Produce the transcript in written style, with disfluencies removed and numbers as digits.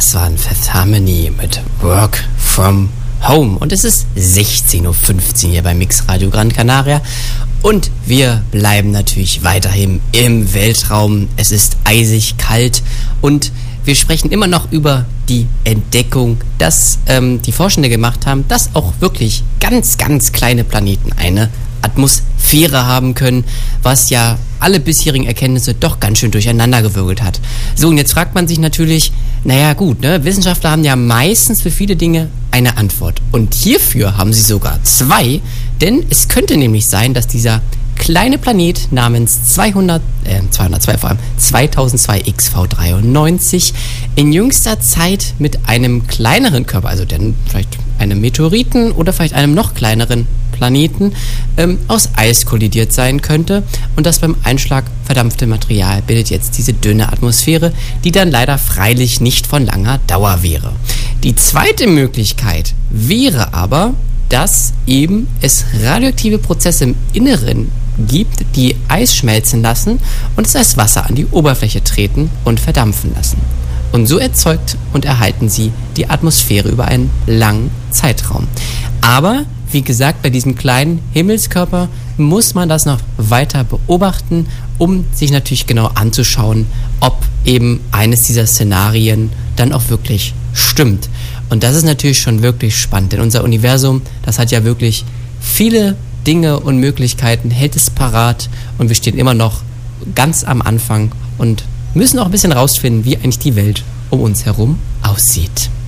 Das war ein Fifth Harmony mit Work From Home. Und es ist 16.15 Uhr hier bei Mix Radio Gran Canaria. Und wir bleiben natürlich weiterhin im Weltraum. Es ist eisig kalt und wir sprechen immer noch über die Entdeckung, dass die Forschende gemacht haben, dass auch wirklich ganz, ganz kleine Planeten eine Atmosphäre haben können, was ja alle bisherigen Erkenntnisse doch ganz schön durcheinandergewirbelt hat. So, und jetzt fragt man sich natürlich, naja gut, Wissenschaftler haben ja meistens für viele Dinge eine Antwort. Und hierfür haben sie sogar zwei, denn es könnte nämlich sein, dass dieser kleine Planet namens 2002 XV93 in jüngster Zeit mit einem kleineren Körper, also vielleicht einem Meteoriten oder vielleicht einem noch kleineren Planeten, aus Eis kollidiert sein könnte. Und das beim Einschlag verdampfte Material bildet jetzt diese dünne Atmosphäre, die dann leider freilich nicht von langer Dauer wäre. Die zweite Möglichkeit wäre aber, dass eben es radioaktive Prozesse im Inneren gibt, die Eis schmelzen lassen und es als Wasser an die Oberfläche treten und verdampfen lassen. Und so erzeugt und erhalten sie die Atmosphäre über einen langen Zeitraum. Aber, wie gesagt, bei diesem kleinen Himmelskörper muss man das noch weiter beobachten, um sich natürlich genau anzuschauen, ob eben eines dieser Szenarien dann auch wirklich stimmt. Und das ist natürlich schon wirklich spannend, denn unser Universum, das hat ja wirklich viele Dinge und Möglichkeiten, hält es parat und wir stehen immer noch ganz am Anfang und müssen auch ein bisschen rausfinden, wie eigentlich die Welt um uns herum aussieht.